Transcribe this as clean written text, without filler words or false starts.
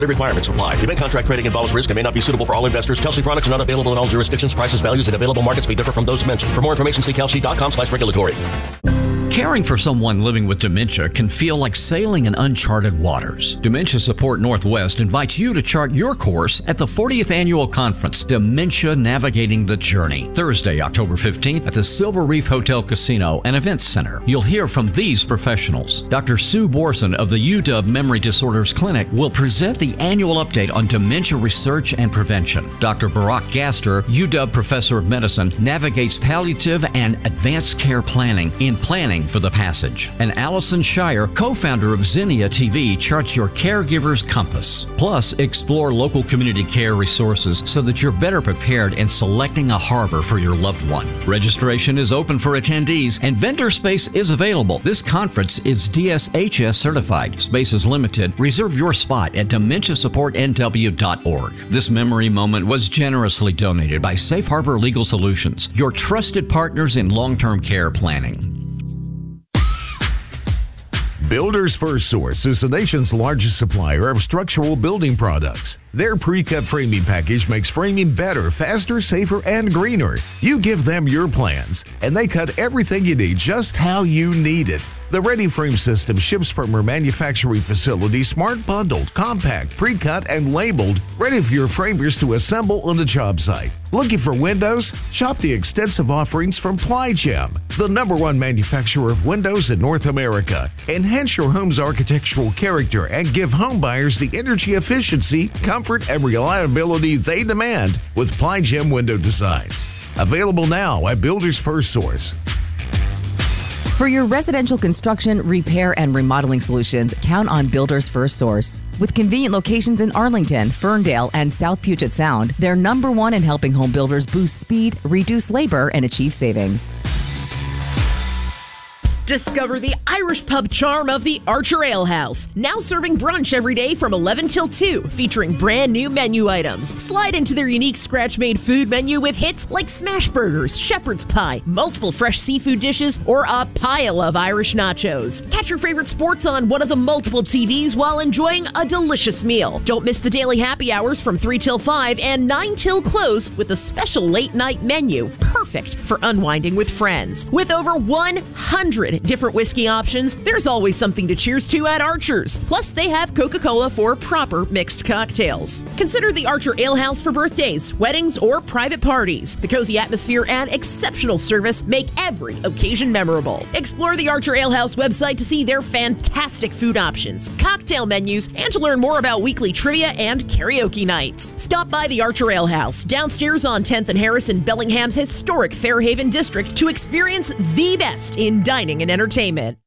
The requirements apply. Event contract trading involves risk and may not be suitable for all investors. Kelsey products are not available in all jurisdictions. Prices, values, and available markets may differ from those mentioned. For more information, see kelsey.com/regulatory. Caring for someone living with dementia can feel like sailing in uncharted waters. Dementia Support Northwest invites you to chart your course at the 40th Annual Conference, Dementia Navigating the Journey, Thursday, October 15th at the Silver Reef Hotel Casino and Events Center. You'll hear from these professionals. Dr. Sue Borson of the UW Memory Disorders Clinic will present the annual update on dementia research and prevention. Dr. Barack Gaster, UW Professor of Medicine, navigates palliative and advanced care planning in Planning for the Passage. And Allison Shire, co-founder of Zinnia TV, charts your caregiver's compass. Plus, explore local community care resources so that you're better prepared in selecting a harbor for your loved one. Registration is open for attendees and vendor space is available. This conference is DSHS certified. Space is limited. Reserve your spot at dementiasupportnw.org. This memory moment was generously donated by Safe Harbor Legal Solutions, your trusted partners in long-term care planning. Builders First Source is the nation's largest supplier of structural building products. Their pre-cut framing package makes framing better, faster, safer, and greener. You give them your plans, and they cut everything you need just how you need it. The Ready Frame system ships from our manufacturing facility, smart bundled, compact, pre-cut, and labeled, ready for your framers to assemble on the job site. Looking for windows? Shop the extensive offerings from PlyGem, the #1 manufacturer of windows in North America. Enhance your home's architectural character and give home buyers the energy efficiency, comfort, and reliability they demand with PlyGem window designs. Available now at Builders First Source. For your residential construction, repair, and remodeling solutions, count on Builders First Source. With convenient locations in Arlington, Ferndale, and South Puget Sound, they're #1 in helping home builders boost speed, reduce labor, and achieve savings. Discover the Irish pub charm of the Archer Ale House. Now serving brunch every day from 11 till 2, featuring brand new menu items. Slide into their unique scratch-made food menu with hits like smash burgers, shepherd's pie, multiple fresh seafood dishes, or a pile of Irish nachos. Catch your favorite sports on one of the multiple TVs while enjoying a delicious meal. Don't miss the daily happy hours from 3 till 5 and 9 till close with a special late-night menu, perfect for unwinding with friends. With over 100 different whiskey options, there's always something to cheers to at Archer's. Plus, they have Coca-Cola for proper mixed cocktails. Consider the Archer Ale House for birthdays, weddings, or private parties. The cozy atmosphere and exceptional service make every occasion memorable. Explore the Archer Ale House website to see their fantastic food options, cocktail menus, and to learn more about weekly trivia and karaoke nights. Stop by the Archer Ale House, downstairs on 10th and Harris in Bellingham's historic Fairhaven district to experience the best in dining and entertainment.